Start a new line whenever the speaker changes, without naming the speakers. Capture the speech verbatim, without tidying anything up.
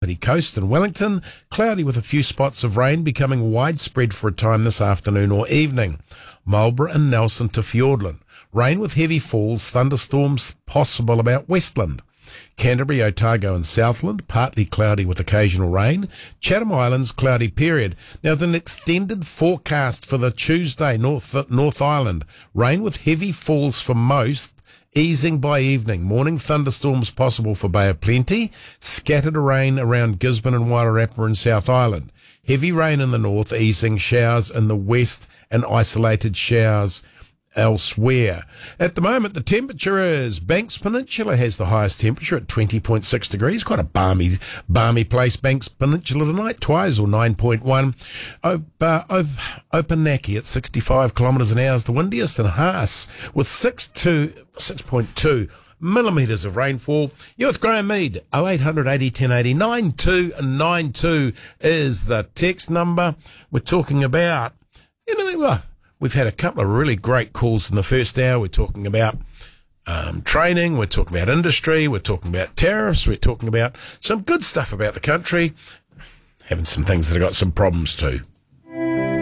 the coast and Wellington. Cloudy with a few spots of rain becoming widespread for a time this afternoon or evening. Marlborough and Nelson to Fiordland. Rain with heavy falls, thunderstorms possible about Westland. Canterbury, Otago and Southland, partly cloudy with occasional rain. Chatham Islands, cloudy period. Now, the extended forecast for the Tuesday, North, North Island. Rain with heavy falls for most, easing by evening. Morning thunderstorms possible for Bay of Plenty. Scattered rain around Gisborne and Wairarapa and South Island. Heavy rain in the north, easing showers in the west and isolated showers elsewhere. At the moment, the temperature is Banks Peninsula has the highest temperature at twenty point six degrees. Quite a balmy, balmy place, Banks Peninsula tonight. Twizel nine point one. Op, uh, Op, Opanaki at sixty-five kilometres an hour is the windiest, and Haas with six point two millimetres of rainfall. You're with Graham Mead. oh eight hundred eighty ten eighty. nine two nine two is the text number. We're talking about, you know, well, we've had a couple of really great calls in the first hour. We're talking about um, training. We're talking about industry. We're talking about tariffs. We're talking about some good stuff about the country. Having some things that have got some problems too.